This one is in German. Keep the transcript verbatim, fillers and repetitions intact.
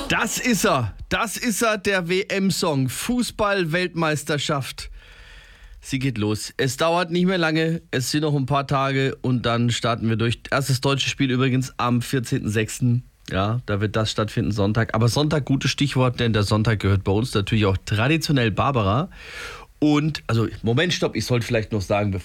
Das ist er. Das ist er, der W M-Song. Fußball-Weltmeisterschaft. Sie geht los. Es dauert nicht mehr lange. Es sind noch ein paar Tage und dann starten wir durch. Erstes deutsche Spiel übrigens am vierzehnten sechsten Ja, da wird das stattfinden, Sonntag. Aber Sonntag, gutes Stichwort, denn der Sonntag gehört bei uns natürlich auch traditionell Barbara. Und, also, Moment, stopp, ich sollte vielleicht noch sagen,